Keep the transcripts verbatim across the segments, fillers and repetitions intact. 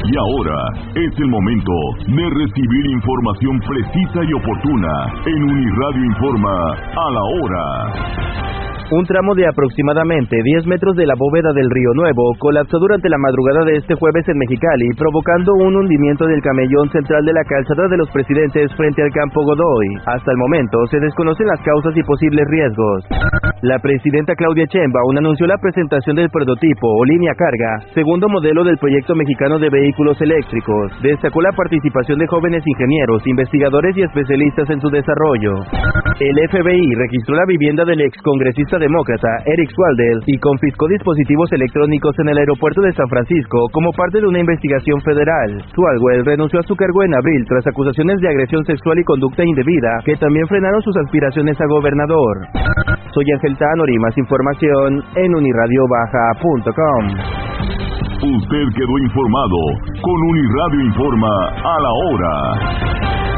Y ahora es el momento de recibir información precisa y oportuna en Uniradio Informa a la hora. Un tramo de aproximadamente diez metros de la bóveda del Río Nuevo colapsó durante la madrugada de este jueves en Mexicali, provocando un hundimiento del camellón central de la calzada de los Presidentes frente al Campo Godoy. Hasta el momento se desconocen las causas y posibles riesgos. La presidenta Claudia Sheinbaum anunció la presentación del prototipo o línea carga, segundo modelo del proyecto mexicano de vehículos eléctricos. Destacó la participación de jóvenes ingenieros, investigadores y especialistas en su desarrollo. El F B I registró la vivienda del excongresista demócrata Eric Swalwell y confiscó dispositivos electrónicos en el aeropuerto de San Francisco como parte de una investigación federal. Swalwell renunció a su cargo en abril tras acusaciones de agresión sexual y conducta indebida que también frenaron sus aspiraciones a gobernador. Soy Ángel Tanori, más información en uniradio baja punto com. Usted quedó informado con Uniradio Informa a la hora.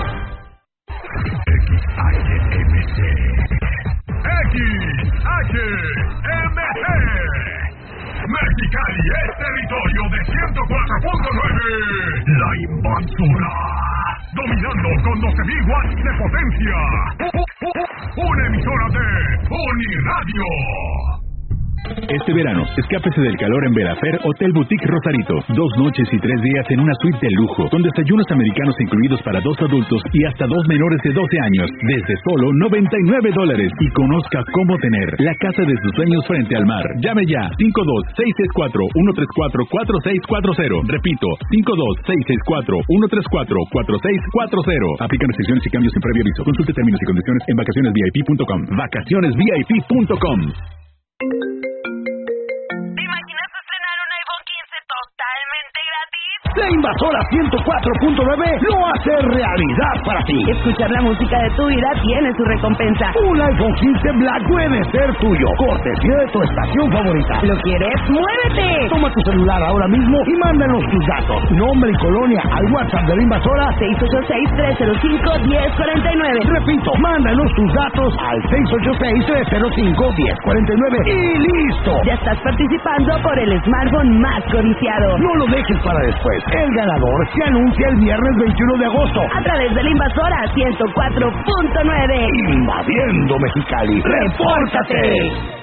X H M G Mexicali es territorio de ciento cuatro punto nueve. La Invasora, dominando con doce mil watts de potencia. Una emisora de Uniradio. Este verano, escápese del calor en Verafer Hotel Boutique Rosarito. Dos noches y tres días en una suite de lujo, con desayunos americanos incluidos para dos adultos y hasta dos menores de doce años, desde solo noventa y nueve dólares. Y conozca cómo tener la casa de sus sueños frente al mar. Llame ya, cinco dos seis seis cuatro uno tres cuatro cuatro seis cuatro cero. Repito, cinco dos seis seis cuatro uno tres cuatro cuatro seis cuatro cero. Aplican restricciones y cambios sin previo aviso. Consulte términos y condiciones en vacaciones v i p punto com. vacaciones v i p punto com. La Invasora ciento cuatro punto nueve lo hace realidad para ti. Escuchar la música de tu vida tiene su recompensa. Un iPhone quince Black puede ser tuyo, cortesía de tu estación favorita. ¿Lo quieres? ¡Muévete! Toma tu celular ahora mismo y mándanos tus datos, nombre y colonia al WhatsApp de la Invasora seis ocho seis, tres cero cinco, uno cero cuatro nueve. Repito, mándanos tus datos al seis ocho seis, tres cero cinco, uno cero cuatro nueve y listo. Ya estás participando por el smartphone más codiciado. No lo dejes para después. El ganador se anuncia el viernes veintiuno de agosto a través de la Invasora ciento cuatro punto nueve. Invadiendo Mexicali. ¡Repórtate!